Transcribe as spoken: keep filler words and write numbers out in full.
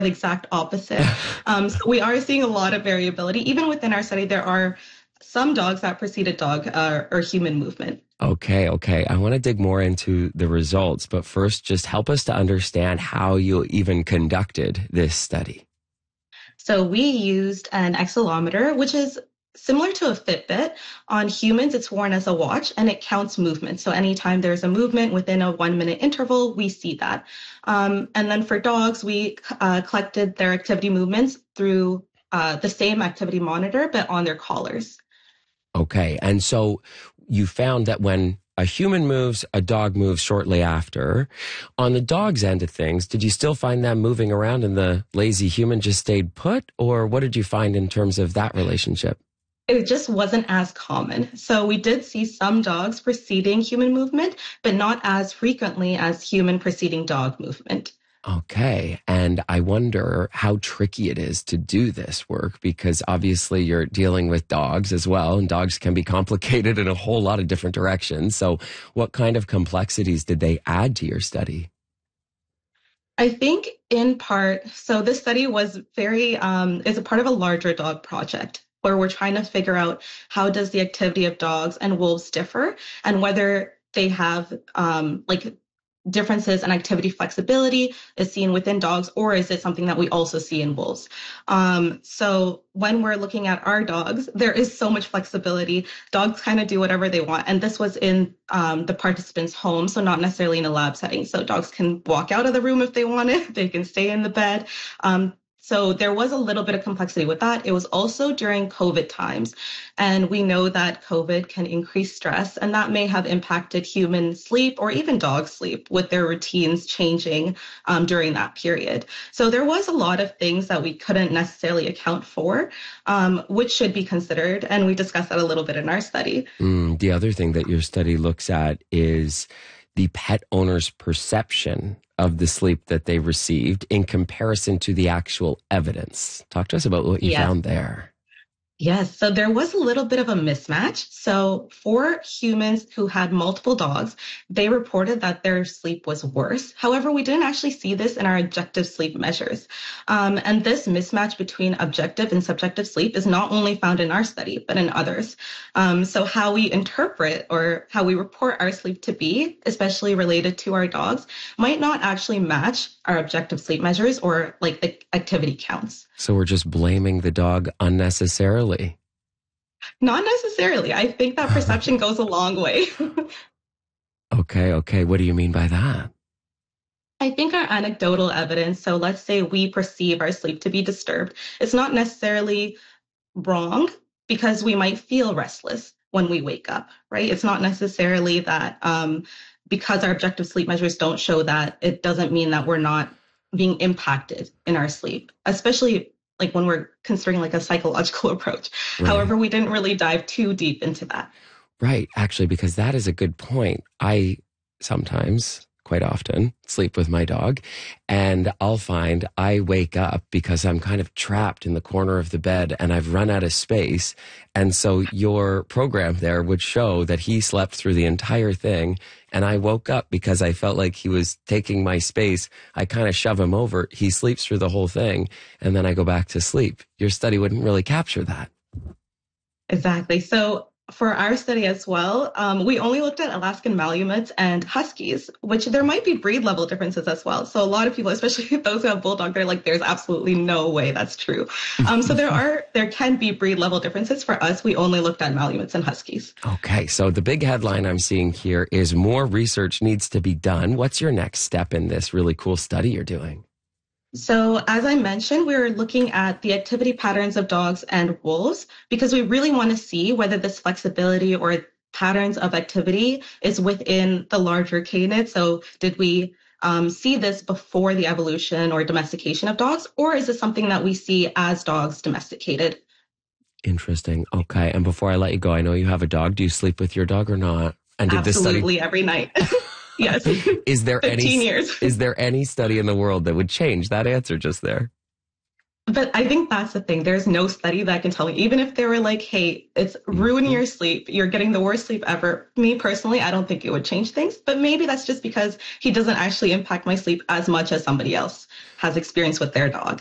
the exact opposite. Um, so we are seeing a lot of variability. Even within our study, there are some dogs that preceded dog uh, or human movement. Okay, okay. I want to dig more into the results, but first, just help us to understand how you even conducted this study. So we used an accelerometer, which is similar to a Fitbit. On humans, it's worn as a watch and it counts movement. So anytime there's a movement within a one minute interval, we see that. Um, and then for dogs, we uh, collected their activity movements through uh, the same activity monitor, but on their collars. Okay. And so you found that when a human moves, a dog moves shortly after. On the dog's end of things, did you still find them moving around and the lazy human just stayed put? Or what did you find in terms of that relationship? It just wasn't as common. So we did see some dogs preceding human movement, but not as frequently as human preceding dog movement. Okay. And I wonder how tricky it is to do this work, because obviously you're dealing with dogs as well, and dogs can be complicated in a whole lot of different directions. So what kind of complexities did they add to your study? I think in part, so this study was very, um, is a part of a larger dog project where we're trying to figure out how does the activity of dogs and wolves differ, and whether they have um, like differences in activity flexibility is seen within dogs, or is it something that we also see in wolves? Um, so when we're looking at our dogs, there is so much flexibility. Dogs kind of do whatever they want. And this was in um, the participants' home, so not necessarily in a lab setting. So dogs can walk out of the room if they wanted. They can stay in the bed. Um, So there was a little bit of complexity with that. It was also during COVID times. And we know that COVID can increase stress, and that may have impacted human sleep or even dog sleep with their routines changing um, during that period. So there was a lot of things that we couldn't necessarily account for, um, which should be considered. And we discussed that a little bit in our study. Mm, the other thing that your study looks at is the pet owner's perception of the sleep that they received in comparison to the actual evidence. Talk to us about what you Yeah. found there. Yes, so there was a little bit of a mismatch. So for humans who had multiple dogs, they reported that their sleep was worse. However, we didn't actually see this in our objective sleep measures. Um, and this mismatch between objective and subjective sleep is not only found in our study, but in others. Um, so how we interpret or how we report our sleep to be, especially related to our dogs, might not actually match our objective sleep measures or like the activity counts. So we're just blaming the dog unnecessarily. Not necessarily. I think that perception goes a long way. Okay, okay. What do you mean by that? I think our anecdotal evidence, so let's say we perceive our sleep to be disturbed, it's not necessarily wrong because we might feel restless when we wake up, right? It's not necessarily that um, because our objective sleep measures don't show that, it doesn't mean that we're not being impacted in our sleep, especially like when we're considering like a psychological approach. Right. However, we didn't really dive too deep into that. Right. Actually, because that is a good point. I sometimes, quite often, sleep with my dog, and I'll find I wake up because I'm kind of trapped in the corner of the bed and I've run out of space. And so your program there would show that he slept through the entire thing, and I woke up because I felt like he was taking my space. I kind of shove him over. He sleeps through the whole thing, and then I go back to sleep. Your study wouldn't really capture that. Exactly. So for our study as well, um, we only looked at Alaskan Malamutes and Huskies, which there might be breed level differences as well. So a lot of people, especially those who have Bulldog, they're like, there's absolutely no way that's true. Um, so there are, there can be breed level differences. For us, we only looked at Malamutes and Huskies. Okay, so the big headline I'm seeing here is more research needs to be done. What's your next step in this really cool study you're doing? So as I mentioned, we're looking at the activity patterns of dogs and wolves because we really want to see whether this flexibility or patterns of activity is within the larger canid. So did we um, see this before the evolution or domestication of dogs, or is it something that we see as dogs domesticated? Interesting. Okay. And before I let you go, I know you have a dog. Do you sleep with your dog or not? And did Absolutely this study... every night. Yes. Is there fifteen any years. Is there any study in the world that would change that answer just there? But I think that's the thing. There's no study that can tell me, even if they were like, hey, it's ruining Hmm. your sleep, you're getting the worst sleep ever. Me personally, I don't think it would change things. But maybe that's just because he doesn't actually impact my sleep as much as somebody else has experienced with their dog.